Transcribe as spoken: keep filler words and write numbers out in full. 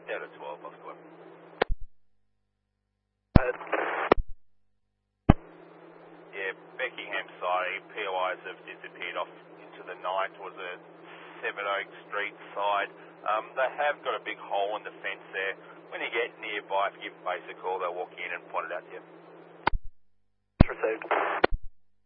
Down to twelve, I've got. Yeah, Beckingham side, P O Is have disappeared off into the night towards the Seven Oak Street side. Um, they have got a big hole in the fence there. When you get nearby, if you give base a call, they'll walk in and point it out to you. Received.